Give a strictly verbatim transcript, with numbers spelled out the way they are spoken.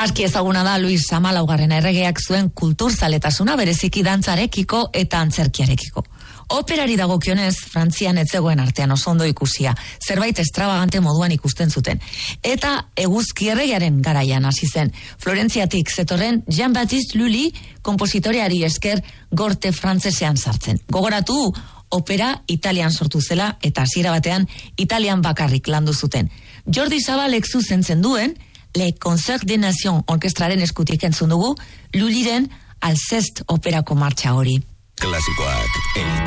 Aski ezaguna da Luis hamalaugarren erregeak zuen kulturzaletasuna bereziki dantzarekiko eta antzerkiarekiko. Operari dagokionez, Frantzian ez zegoen artean oso ondo ikusia, zerbait extravagante moduan ikusten zuten. Eta eguzki erregearen garaian hasi zen. Florentziatik zetorren Jean-Baptiste Lully konpositoreari esker gorte frantzesean sartzen. Gogoratu, opera Italian sortu zela eta hasiera batean Italian bakarrik landu zuten. Jordi Zabalek zuzentzen duen Le Concert des Nations orkestraren eskutik entzun dugu Lullyren Alceste operako martxa hori. Klasikoak.